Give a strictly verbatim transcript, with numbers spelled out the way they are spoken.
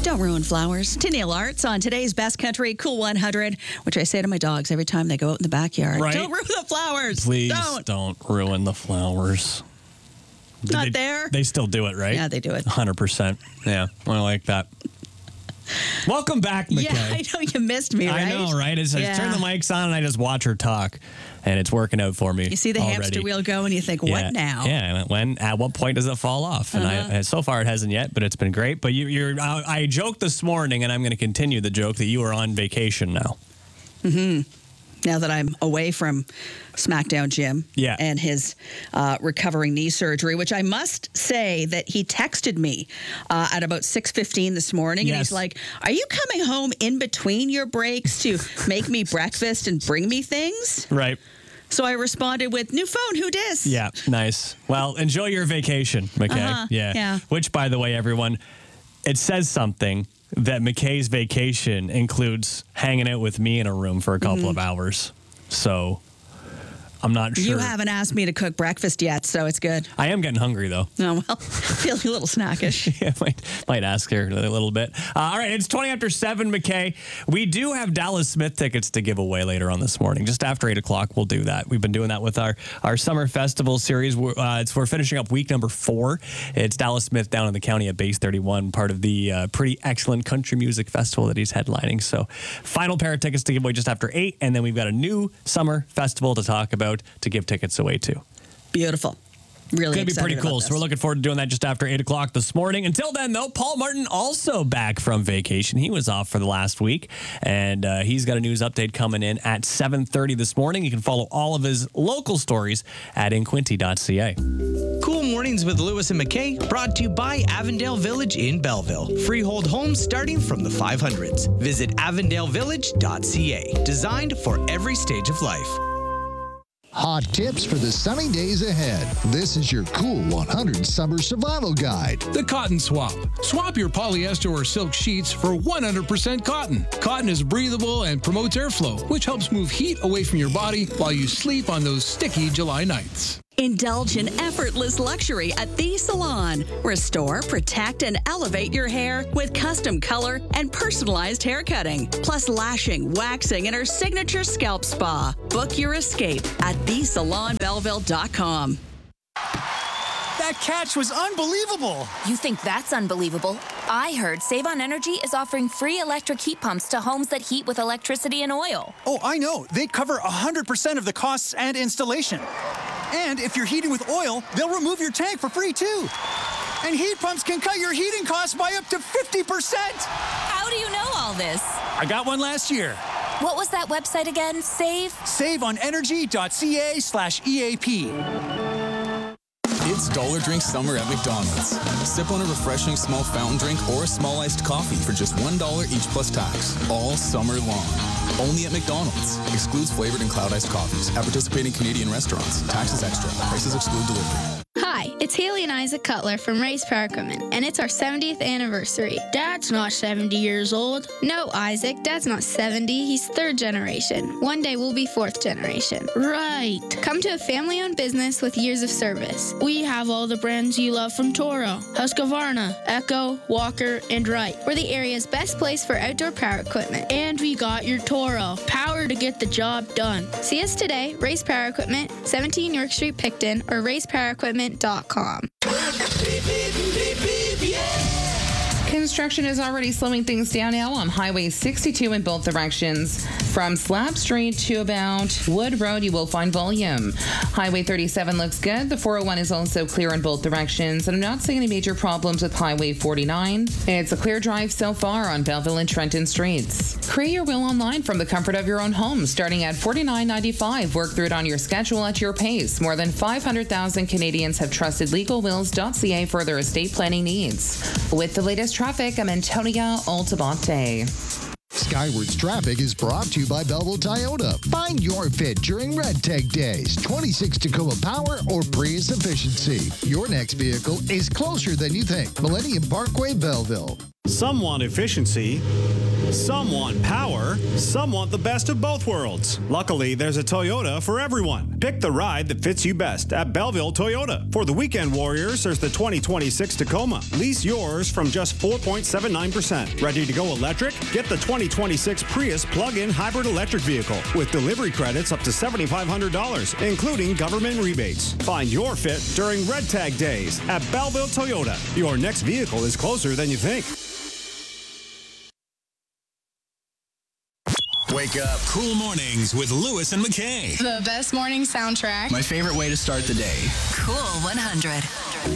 Don't ruin flowers. To Neil Arts on today's Best Country Cool one hundred, which I say to my dogs every time they go out in the backyard. Right? Don't ruin the flowers. Please don't. don't ruin the flowers. Not they, there. They still do it, right? Yeah, they do it. one hundred percent. Yeah, I like that. Welcome back, McKay. Yeah, I know you missed me, right? I know, right? It's, Yeah. I turn the mics on and I just watch her talk, and it's working out for me. You see the already. hamster wheel go and you think, what yeah. now? Yeah, when at what point does it fall off? And Uh-huh. I, and so far it hasn't yet, but it's been great. But you, you're, I, I joked this morning, and I'm going to continue the joke that you are on vacation now. Mm-hmm. Now that I'm away from SmackDown Jim Yeah. and his uh, recovering knee surgery, which I must say that he texted me uh, at about six fifteen this morning. And Yes. he's like, are you coming home in between your breaks to make me breakfast and bring me things? Right. So I responded with, new phone, who dis? Yeah, nice. Well, enjoy your vacation, McKay. Uh-huh, yeah. yeah. Which, by the way, everyone, it says something that McKay's vacation includes hanging out with me in a room for a couple Mm-hmm. of hours. So I'm not sure. You haven't asked me to cook breakfast yet, so it's good. I am getting hungry, though. Oh, well, feeling a little snackish. Yeah, might, might ask her a little bit. Uh, all right, it's twenty after seven, McKay. We do have Dallas Smith tickets to give away later on this morning. Just after eight o'clock, we'll do that. We've been doing that with our, our summer festival series. We're, uh, it's, we're finishing up week number four. It's Dallas Smith down in the county at Base thirty-one, part of the uh, pretty excellent country music festival that he's headlining. So final pair of tickets to give away just after eight, and then we've got a new summer festival to talk about to give tickets away to. Beautiful. Really Going to be excited pretty about cool. this. So we're looking forward to doing that just after eight o'clock this morning. Until then, though, Paul Martin also back from vacation. He was off for the last week, and uh, he's got a news update coming in at seven thirty this morning. You can follow all of his local stories at in quinty dot c a. Cool Mornings with Lewis and McKay, brought to you by Avondale Village in Belleville. Freehold homes starting from the five hundreds. Visit avondale village dot c a. Designed for every stage of life. Hot tips for the sunny days ahead. This is your Cool one hundred Summer Survival Guide. The Cotton Swap. Swap your polyester or silk sheets for one hundred percent cotton. Cotton is breathable and promotes airflow, which helps move heat away from your body while you sleep on those sticky July nights. Indulge in effortless luxury at The Salon. Restore, protect, and elevate your hair with custom color and personalized hair cutting, plus lashing, waxing, and our signature scalp spa. Book your escape at the salon belleville dot com. That catch was unbelievable. You think that's unbelievable? I heard Save On Energy is offering free electric heat pumps to homes that heat with electricity and oil. Oh, I know. They cover one hundred percent of the costs and installation. And if you're heating with oil, they'll remove your tank for free, too. And heat pumps can cut your heating costs by up to fifty percent. How do you know all this? I got one last year. What was that website again? Save? save on energy dot c a slash E A P. It's Dollar Drink Summer at McDonald's. Sip on a refreshing small fountain drink or a small iced coffee for just one dollar each plus tax, all summer long. Only at McDonald's. Excludes flavored and cloud iced coffees at participating Canadian restaurants. Taxes extra. Prices exclude delivery. Hi, it's Haley and Isaac Cutler from Ray's Power Equipment, and it's our seventieth anniversary. Dad's not seventy years old. No, Isaac, Dad's not seventy. He's third generation. One day we'll be fourth generation. Right. Come to a family-owned business with years of service. We have all the brands you love from Toro, Husqvarna, Echo, Walker, and Wright. We're the area's best place for outdoor power equipment. And we got your Toro, power to get the job done. See us today, Ray's Power Equipment, seventeen York Street, Picton, or rays power equipment dot com. Construction is already slowing things down now on Highway sixty-two in both directions. From Slab Street to about Wood Road, you will find volume. Highway thirty-seven looks good. The four oh one is also clear in both directions, and I'm not seeing any major problems with Highway forty-nine. It's a clear drive so far on Belleville and Trenton streets. Create your will online from the comfort of your own home, starting at forty-nine ninety-five. Work through it on your schedule at your pace. More than five hundred thousand Canadians have trusted legal wills dot c a for their estate planning needs. With the latest traffic, I'm Antonia Altabate. Skywards Traffic is brought to you by Belleville Toyota. Find your fit during Red Tag Days. twenty-six Tacoma Power or Prius Efficiency. Your next vehicle is closer than you think. Millennium Parkway, Belleville. Some want efficiency, Some want power, some want the best of both worlds. Luckily, there's a Toyota for everyone. Pick the ride that fits you best at Belleville Toyota. For the weekend warriors, there's the twenty twenty-six Tacoma. Lease yours from just four point seven nine percent. Ready to go electric? Get the twenty twenty-six Prius plug-in hybrid electric vehicle with delivery credits up to seven thousand five hundred dollars, including government rebates. Find your fit during Red Tag Days at Belleville Toyota. Your next vehicle is closer than you think. Wake up. Cool mornings with Lewis and McKay. The best morning soundtrack. My favorite way to start the day. Cool one hundred.